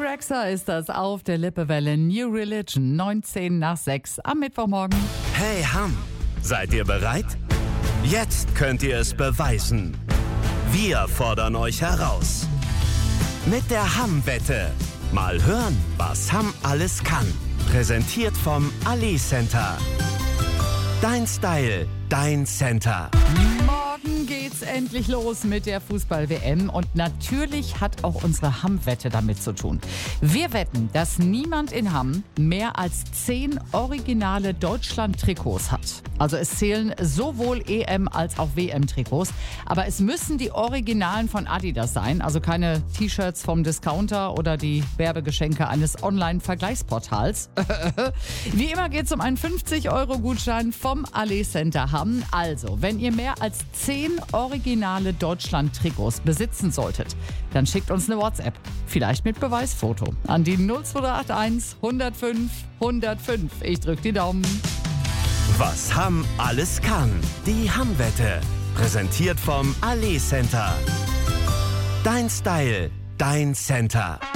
Rexha ist das auf der Lippewelle. New Religion, 6:19 am Mittwochmorgen. Hey Hamm, seid ihr bereit? Jetzt könnt ihr es beweisen. Wir fordern euch heraus. Mit der Hamm-Wette. Mal hören, was Hamm alles kann. Präsentiert vom Ali Center. Dein Style, dein Center. Morgen geht's endlich los mit der Fußball-WM und natürlich hat auch unsere Hamm-Wette damit zu tun. Wir wetten, dass niemand in Hamm mehr als 10 originale Deutschland-Trikots hat. Also es zählen sowohl EM- als auch WM-Trikots, aber es müssen die Originalen von Adidas sein, also keine T-Shirts vom Discounter oder die Werbegeschenke eines Online-Vergleichsportals. Wie immer geht's um einen 50-Euro-Gutschein vom Ali Center Hamm. Also, wenn ihr mehr als 10 originale Deutschland-Trikots besitzen solltet, dann schickt uns eine WhatsApp, vielleicht mit Beweisfoto, an die 0281 105 105. Ich drück die Daumen. Was Hamm alles kann. Die Hamm-Wette. Präsentiert vom Ali Center. Dein Style, dein Center.